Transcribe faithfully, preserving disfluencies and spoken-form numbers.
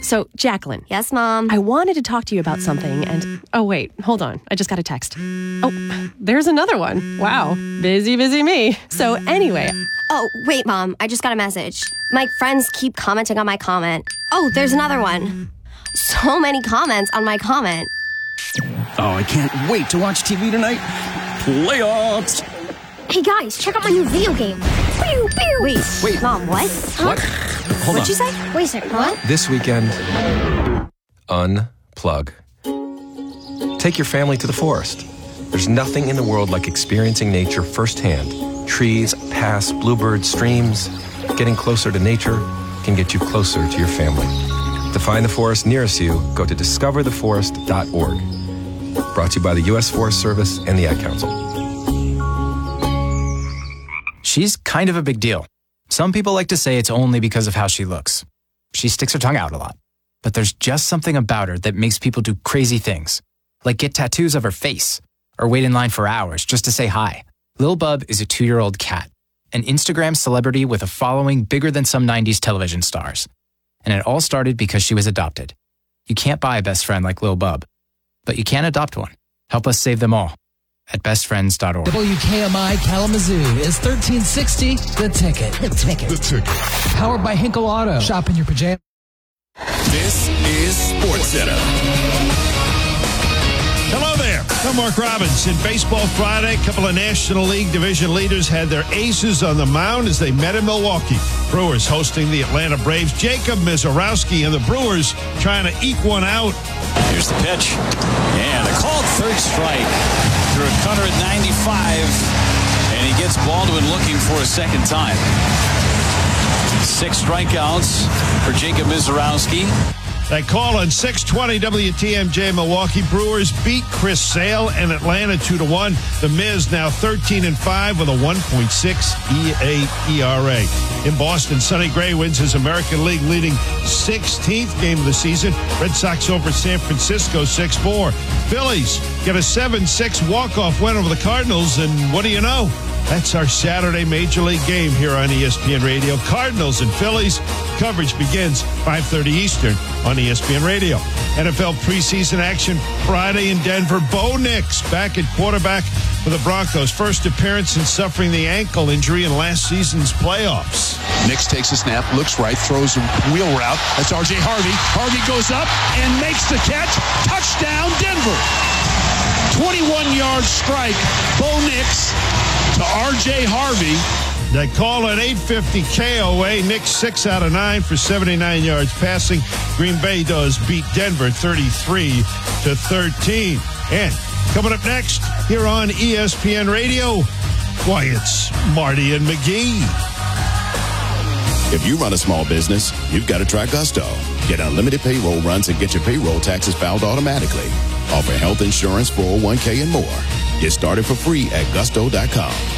So, Jacqueline. Yes, Mom? I wanted to talk to you about something and... Oh, wait. Hold on. I just got a text. Oh, there's another one. Wow. Busy, busy me. So, anyway... Oh, wait, Mom. I just got a message. My friends keep commenting on my comment. Oh, there's another one. So many comments on my comment. Oh, I can't wait to watch T V tonight. Playoffs! Hey, guys, check out my new video game. Pew, pew. Wait, Wait. Mom, what? What? Hold What'd on. you say? Wait a second, what? This weekend, unplug. Take your family to the forest. There's nothing in the world like experiencing nature firsthand. Trees, paths, bluebirds, streams. Getting closer to nature can get you closer to your family. To find the forest nearest you, go to discover the forest dot org. Brought to you by the U S Forest Service and the Ad Council. She's kind of a big deal. Some people like to say it's only because of how she looks. She sticks her tongue out a lot. But there's just something about her that makes people do crazy things, like get tattoos of her face, or wait in line for hours just to say hi. Lil Bub is a two-year-old cat, an Instagram celebrity with a following bigger than some nineties television stars. And it all started because she was adopted. You can't buy a best friend like Lil Bub, but you can adopt one. Help us save them all at best friends dot org. W K M I Kalamazoo is thirteen sixty The Ticket. The Ticket. The Ticket. Powered by Hinkle Auto. Shop in your pajamas. This is SportsCenter. Hello there. I'm Mark Robbins. In Baseball Friday, a couple of National League division leaders had their aces on the mound as they met in Milwaukee. Brewers hosting the Atlanta Braves. Jacob Misiorowski and the Brewers trying to eke one out. Here's the pitch. And a called third strike through a cutter at ninety-five. And he gets Baldwin looking for a second time. Six strikeouts for Jacob Misiorowski. That call on six twenty W T M J. Milwaukee Brewers beat Chris Sale and Atlanta two to one. The Miz now thirteen and five with a one point six E R A. In Boston, Sonny Gray wins his American League leading sixteenth game of the season. Red Sox over San Francisco six four. Phillies get a seven six walk-off win over the Cardinals, and what do you know? That's our Saturday Major League game here on E S P N Radio. Cardinals and Phillies. Coverage begins five thirty Eastern on E S P N Radio. N F L preseason action Friday in Denver. Bo Nix back at quarterback for the Broncos. First appearance since suffering the ankle injury in last season's playoffs. Nix takes a snap, looks right, throws a wheel route. That's R J Harvey. Harvey goes up and makes the catch. Touchdown, Denver. twenty-one yard strike. Bo Nix to R J Harvey. That call at eight fifty K O A. Nix six out of nine for seventy-nine yards passing. Green Bay does beat Denver thirty-three to thirteen. And coming up next here on E S P N Radio, why, it's Marty and McGee. If you run a small business, you've got to try Gusto. Get unlimited payroll runs and get your payroll taxes filed automatically. Offer health insurance, four oh one K, and more. Get started for free at gusto dot com.